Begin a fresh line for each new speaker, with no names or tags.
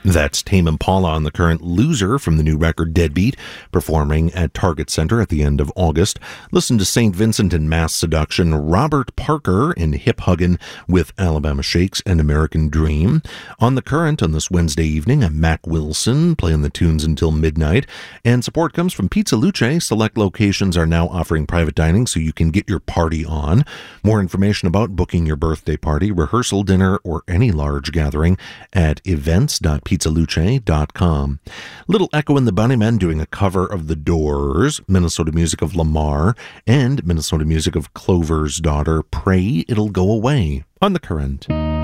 That's Tame Impala on the Current, Loser from the new record Deadbeat, performing at Target Center at the end of August. Listen to St. Vincent and Mass Seduction, Robert Parker and Hip Huggin' with Alabama Shakes and American Dream. On the Current on this Wednesday evening, I'm Mac Wilson playing the tunes until midnight. And support comes from Pizza Luce. Select locations are now offering private dining so you can get your party on. More information about booking your birthday party, rehearsal, dinner, or any large gathering at events.pizzaluce.com. Little Echo and the Bunnymen doing a cover of The Doors, Minnesota music of Lamar, and Minnesota music of Clover's Daughter, Pray It'll Go Away on the Current.